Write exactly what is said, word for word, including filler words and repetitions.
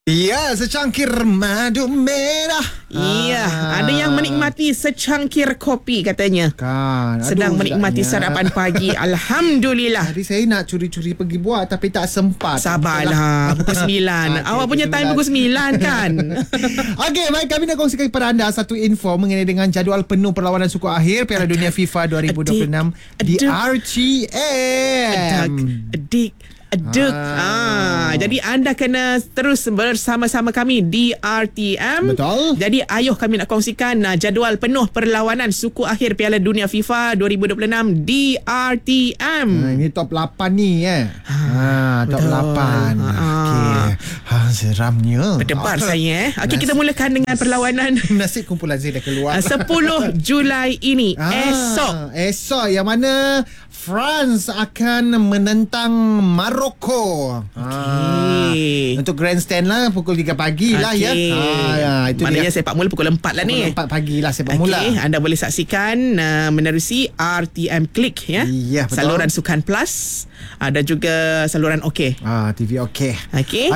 Ya, secangkir madu merah. Iya, Ah. ada yang menikmati secangkir kopi katanya. Kan, aduh, Sedang menikmati sedapnya. sarapan pagi. Alhamdulillah. Tadi saya nak curi-curi pergi buat tapi tak sempat. Sabarlah, pukul sembilan. Okey, Awak punya time pukul sembilan kan? Okey, baik, kami nak kongsikan kepada anda satu info mengenai dengan jadual penuh perlawanan suku akhir Piala Dunia FIFA dua ribu dua puluh enam di Adik. R T M. Adik, adik. Ah. ah, jadi anda kena terus bersama-sama kami di R T M. Betul. Jadi ayuh kami nak kongsikan uh, jadual penuh perlawanan suku akhir Piala Dunia FIFA dua ribu dua puluh enam di R T M. Ha, ini top lapan ni eh. Ha, top betul. lapan. Ha, Okey. Ha, seramnya. Berdebar Ah. saya eh. Okey, kita mulakan dengan perlawanan Nasib kumpulan saya dah keluar. uh, sepuluh Julai ini. Ah, Esok. Esok yang mana France akan menentang Maroko. Okey. Ah, untuk grandstand lah pukul tiga pagi lah ya. Okey. Ah, ya, itu Maknanya dia. sepak mula pukul empat lah ni. Pukul empat pagi lah sepak Okey, mula. anda boleh saksikan uh, menerusi R T M Click ya. Ya, betul. Saluran Sukan Plus, ada juga saluran OK. Ah, T V okey. Okey.